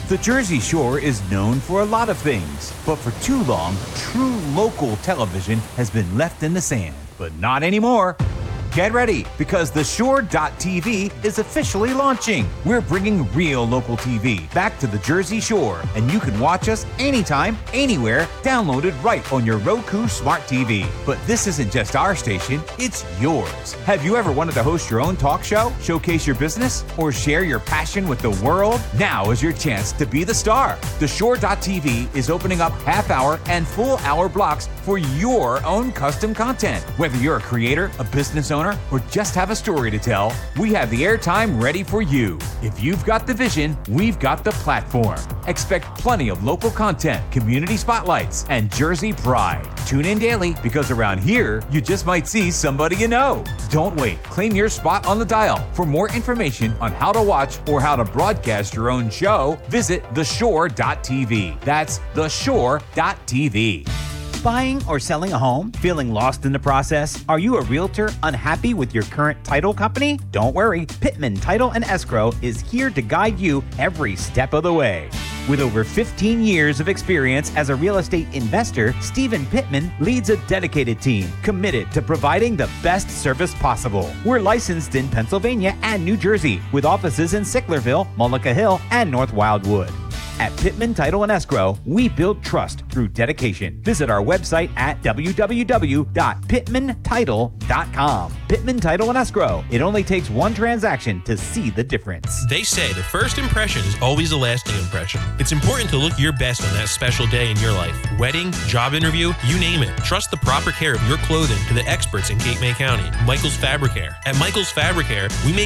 The Jersey Shore is known for a lot of things, but for too long, true local television has been left in the sand. But not anymore. Get ready, because theshore.tv is officially launching. We're bringing real local TV back to the Jersey Shore, and you can watch us anytime, anywhere, downloaded right on your Roku Smart TV. But this isn't just our station, it's yours. Have you ever wanted to host your own talk show, showcase your business, or share your passion with the world? Now is your chance to be the star. Theshore.tv is opening up half-hour and full-hour blocks for your own custom content. Whether you're a creator, a business owner, or just have a story to tell, we have the airtime ready for you. If you've got the vision, we've got the platform. Expect plenty of local content, community spotlights, and Jersey pride. Tune in daily, because around here, you just might see somebody you know. Don't wait. Claim your spot on the dial. For more information on how to watch or how to broadcast your own show, visit theshore.tv. That's theshore.tv. Buying or selling a home? Feeling lost in the process? Are you a realtor unhappy with your current title company? Don't worry, Pittman Title and Escrow is here to guide you every step of the way. With over 15 years of experience as a real estate investor, Stephen Pittman leads a dedicated team committed to providing the best service possible. We're licensed in Pennsylvania and New Jersey, with offices in Sicklerville, Mullica Hill, and North Wildwood. At Pittman Title and Escrow, we build trust through dedication. Visit our website at www.pittmantitle.com. Pittman Title and Escrow. It only takes one transaction to see the difference. They say the first impression is always a lasting impression. It's important to look your best on that special day in your life. Wedding, job interview, you name it. Trust the proper care of your clothing to the experts in Cape May County, Michael's Fabric Care. At Michael's Fabric Care, we make